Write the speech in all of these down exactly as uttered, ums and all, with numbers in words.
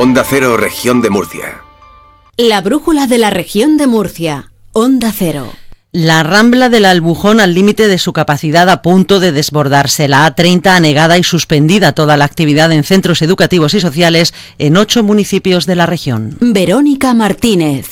Onda Cero, Región de Murcia. La brújula de la Región de Murcia. Onda Cero. La Rambla del Albujón al límite de su capacidad, a punto de desbordarse. La A treinta anegada y suspendida toda la actividad en centros educativos y sociales en ocho municipios de la región. Verónica Martínez.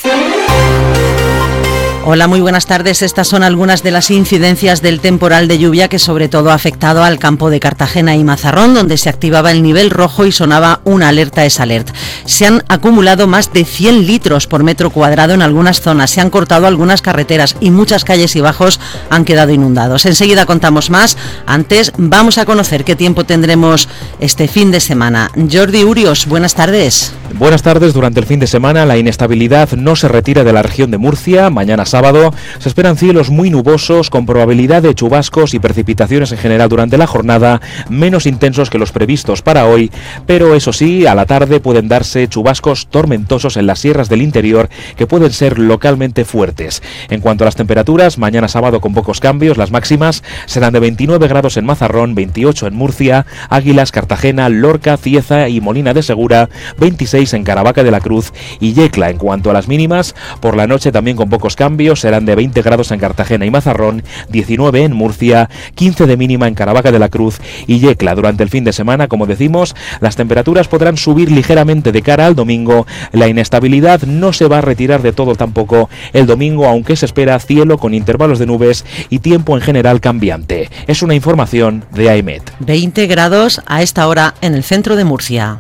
Hola, muy buenas tardes. Estas son algunas de las incidencias del temporal de lluvia que sobre todo ha afectado al campo de Cartagena y Mazarrón, donde se activaba el nivel rojo y sonaba una alerta es alert. Se han acumulado más de cien litros por metro cuadrado en algunas zonas, se han cortado algunas carreteras y muchas calles y bajos han quedado inundados. Enseguida contamos más. Antes vamos a conocer qué tiempo tendremos este fin de semana. Jordi Urios, buenas tardes. Buenas tardes. Durante el fin de semana la inestabilidad no se retira de la región de Murcia. Mañana sábado se esperan cielos muy nubosos con probabilidad de chubascos y precipitaciones en general durante la jornada, menos intensos que los previstos para hoy, pero eso sí, a la tarde pueden darse chubascos tormentosos en las sierras del interior que pueden ser localmente fuertes. En cuanto a las temperaturas, mañana sábado con pocos cambios, las máximas serán de veintinueve grados en Mazarrón, veintiocho en Murcia, Águilas, Cartagena, Lorca, Cieza y Molina de Segura, veintiséis en Caravaca de la Cruz y Yecla. En cuanto a las mínimas, por la noche también con pocos cambios, serán de veinte grados en Cartagena y Mazarrón, diecinueve en Murcia, quince de mínima en Caravaca de la Cruz y Yecla. Durante el fin de semana, como decimos, las temperaturas podrán subir ligeramente de cara al domingo. La inestabilidad no se va a retirar de todo tampoco el domingo, aunque se espera cielo con intervalos de nubes y tiempo en general cambiante. Es una información de AEMET. veinte grados a esta hora en el centro de Murcia.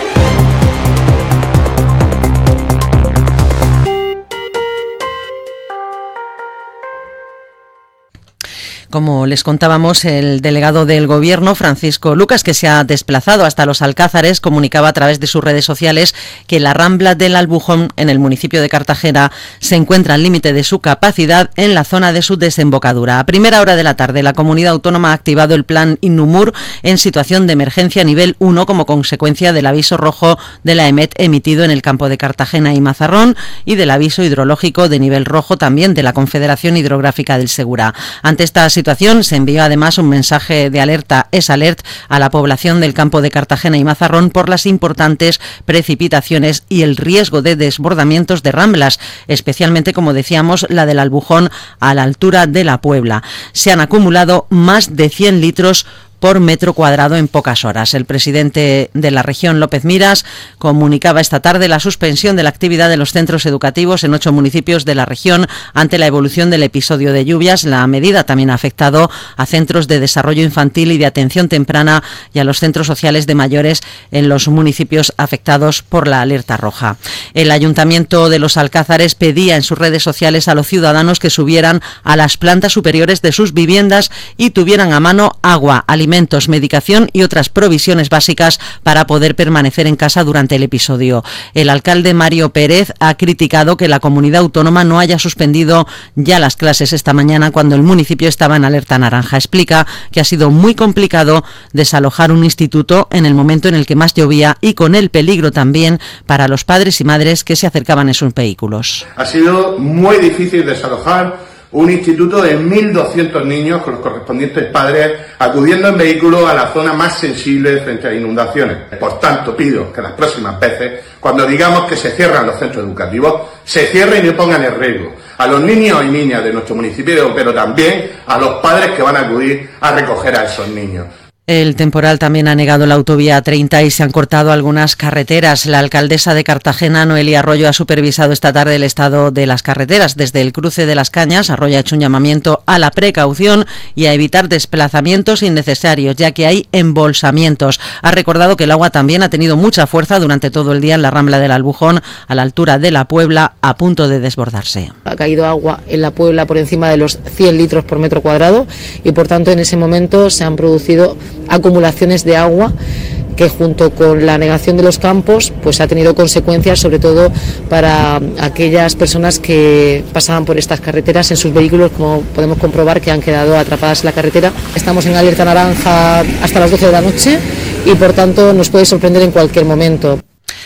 Como les contábamos, el delegado del Gobierno, Francisco Lucas, que se ha desplazado hasta Los Alcázares, comunicaba a través de sus redes sociales que la Rambla del Albujón, en el municipio de Cartagena, se encuentra al límite de su capacidad en la zona de su desembocadura. A primera hora de la tarde, la comunidad autónoma ha activado el plan Innumur en situación de emergencia nivel uno como consecuencia del aviso rojo de la AEMET emitido en el campo de Cartagena y Mazarrón y del aviso hidrológico de nivel rojo también de la Confederación Hidrográfica del Segura. Ante esta situación, se envió además un mensaje de alerta es alert a la población del campo de Cartagena y Mazarrón por las importantes precipitaciones y el riesgo de desbordamientos de ramblas, especialmente, como decíamos, la del Albujón a la altura de la Puebla. Se han acumulado más de cien litros por metro cuadrado en pocas horas. El presidente de la región, López Miras, comunicaba esta tarde la suspensión de la actividad de los centros educativos en ocho municipios de la región ante la evolución del episodio de lluvias. La medida también ha afectado a centros de desarrollo infantil y de atención temprana y a los centros sociales de mayores en los municipios afectados por la alerta roja. El Ayuntamiento de Los Alcázares pedía en sus redes sociales a los ciudadanos que subieran a las plantas superiores de sus viviendas y tuvieran a mano agua, alimentos, medicación y otras provisiones básicas para poder permanecer en casa durante el episodio. El alcalde Mario Pérez ha criticado que la comunidad autónoma no haya suspendido ya las clases esta mañana cuando el municipio estaba en alerta naranja. Explica que ha sido muy complicado desalojar un instituto en el momento en el que más llovía y con el peligro también para los padres y madres que se acercaban en sus vehículos. Ha sido muy difícil desalojar un instituto de mil doscientos niños con los correspondientes padres acudiendo en vehículo a la zona más sensible frente a inundaciones. Por tanto, pido que las próximas veces, cuando digamos que se cierran los centros educativos, se cierren y no pongan en riesgo a los niños y niñas de nuestro municipio, pero también a los padres que van a acudir a recoger a esos niños. El temporal también ha negado la autovía A treinta y se han cortado algunas carreteras. La alcaldesa de Cartagena, Noelia Arroyo, ha supervisado esta tarde el estado de las carreteras. Desde el cruce de Las Cañas, Arroyo ha hecho un llamamiento a la precaución y a evitar desplazamientos innecesarios, ya que hay embolsamientos. Ha recordado que el agua también ha tenido mucha fuerza durante todo el día en la Rambla del Albujón, a la altura de la Puebla, a punto de desbordarse. Ha caído agua en la Puebla por encima de los cien litros por metro cuadrado y, por tanto, en ese momento se han producido acumulaciones de agua que, junto con la anegación de los campos, pues ha tenido consecuencias sobre todo para aquellas personas que pasaban por estas carreteras en sus vehículos, como podemos comprobar que han quedado atrapadas en la carretera. Estamos en alerta naranja hasta las doce de la noche y, por tanto, nos puede sorprender en cualquier momento.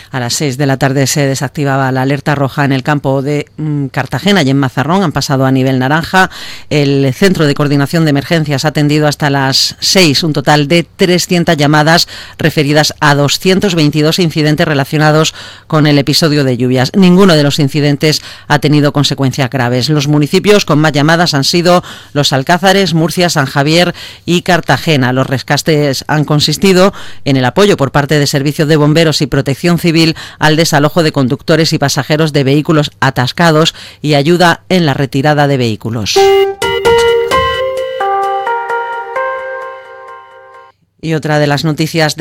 A las seis de la tarde se desactivaba la alerta roja en el campo de mmm, Cartagena y en Mazarrón. Han pasado a nivel naranja. El Centro de Coordinación de Emergencias ha atendido hasta las seis un total de trescientas llamadas referidas a doscientos veintidós incidentes relacionados con el episodio de lluvias. Ninguno de los incidentes ha tenido consecuencias graves. Los municipios con más llamadas han sido Los Alcázares, Murcia, San Javier y Cartagena. Los rescates han consistido en el apoyo por parte de servicios de bomberos y protección civil al desalojo de conductores y pasajeros de vehículos atascados y ayuda en la retirada de vehículos. Y otra de las noticias de